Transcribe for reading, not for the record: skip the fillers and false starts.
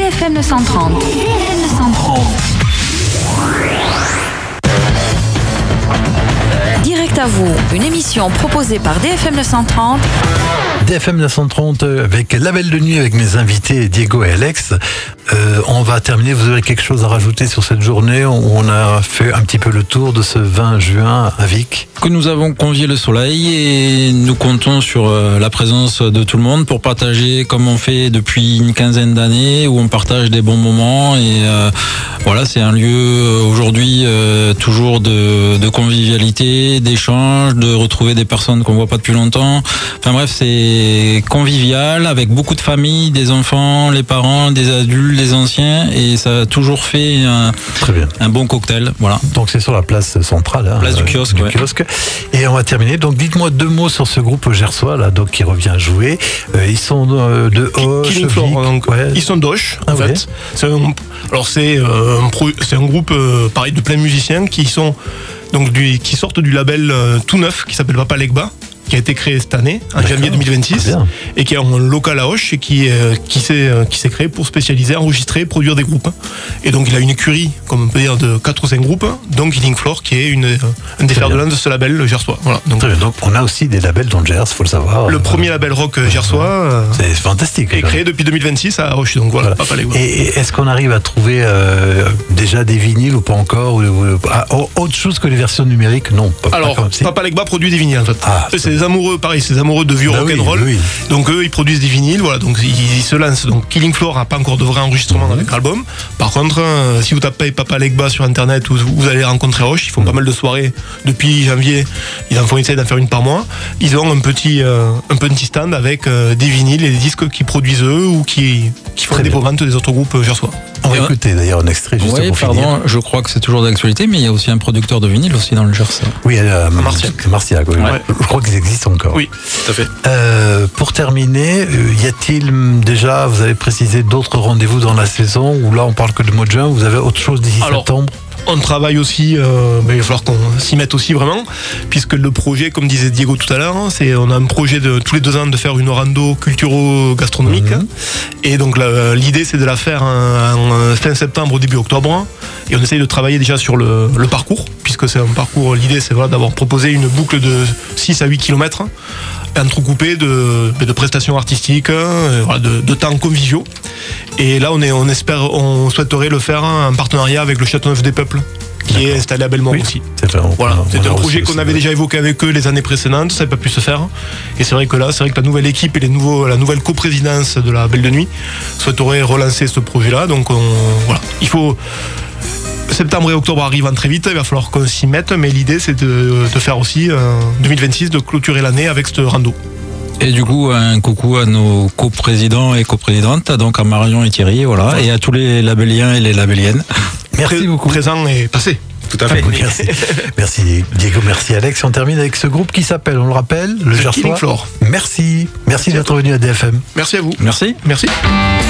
DFM 930. DFM 930. Direct à vous, une émission proposée par DFM 930. DFM 930 avec la Belle de Nuit avec mes invités Diego et Alex. On va terminer, vous aurez quelque chose à rajouter sur cette journée où on a fait un petit peu le tour de ce 20 juin à Vic. Que nous avons convié le soleil et nous comptons sur la présence de tout le monde pour partager comme on fait depuis une quinzaine d'années où on partage des bons moments et voilà, c'est un lieu aujourd'hui toujours de convivialité, d'échange, de retrouver des personnes qu'on voit pas depuis longtemps. Enfin bref, c'est convivial avec beaucoup de familles, des enfants, les parents, des adultes, des anciens et ça a toujours fait un bon cocktail. Voilà. Donc c'est sur la place centrale, place du kiosque. Kiosque. Et on va terminer. Donc dites-moi deux mots sur ce groupe gersois là, donc qui revient jouer. Ils sont de Auch, Killing Floor, donc, ouais. Ils sont d'Auch en fait. C'est un groupe pareil de plein musiciens qui sont donc qui sortent du label tout neuf qui s'appelle Papa Legba, qui a été créé cette année, en janvier 2026, et qui est un local à Auch et qui s'est créé pour spécialiser, enregistrer, produire des groupes. Et donc il a une écurie, comme on peut dire, de 4 ou 5 groupes, donc Killing Floor, qui est un des fers de lance de ce label, le gersois. Voilà. Donc on a aussi des labels dans le Gers, faut le savoir. Le premier label rock gersois, c'est fantastique. Est créé depuis 2026 à Auch, donc voilà. Papa Legba. Et est-ce qu'on arrive à trouver déjà des vinyles ou pas encore autre chose que les versions numériques? Non. Alors, Papa Legba produit des vinyles en fait. C'est des amoureux, pareil, c'est des amoureux de vieux rock'n'roll. Oui. Donc eux, ils produisent des vinyles, voilà, donc ils se lancent. Donc Killing Floor n'a pas encore de vrai enregistrement avec l'album. Par contre, si vous tapez Papa Legba sur internet, vous allez rencontrer Auch. Ils font pas mal de soirées depuis janvier. Ils essaient d'en faire une par mois. Ils ont un petit stand avec des vinyles et des disques qu'ils produisent eux ou qui font des ventes des autres groupes gersois. On va écouter d'ailleurs un extrait juste pour finir. Je crois que c'est toujours d'actualité, mais il y a aussi un producteur de vinyle aussi dans le Gers. Oui, Martiac. Oui. Ouais. Je crois qu'ils existent encore. Oui, tout à fait. Pour terminer, y a-t-il déjà, vous avez précisé d'autres rendez-vous dans la saison, ou là on parle que de mois de juin, vous avez autre chose d'ici septembre? On travaille aussi, il va falloir qu'on s'y mette aussi vraiment, puisque le projet, comme disait Diego tout à l'heure, on a un projet de tous les 2 ans de faire une rando culturo-gastronomique. Et donc l'idée c'est de la faire en fin septembre, début octobre. Et on essaye de travailler déjà sur le parcours, puisque c'est un parcours, l'idée c'est d'avoir proposé une boucle de 6 à 8 km, entrecoupée de prestations artistiques, de temps conviviaux. Et là on souhaiterait le faire en partenariat avec le Châteauneuf des Peuples, qui est installé à Belmont aussi. C'est un projet qu'on avait déjà évoqué avec eux les années précédentes, ça n'a pas pu se faire. Et c'est vrai que là, la nouvelle équipe et la nouvelle coprésidence de la Belle de Nuit souhaiterait relancer ce projet-là. Donc il faut... Septembre et octobre arrivent très vite, il va falloir qu'on s'y mette, mais l'idée c'est de faire aussi 2026, de clôturer l'année avec ce rando. Et du coup, un coucou à nos coprésidents et coprésidentes, donc à Marion et Thierry, voilà, et à tous les labelliens et les labelliennes. Merci beaucoup. Présent et passé. Tout à fait. Merci Diego, merci Alex. On termine avec ce groupe qui s'appelle, on le rappelle, le Gersois. Killing Floor. Merci d'être venu à DFM. Merci à vous. Merci.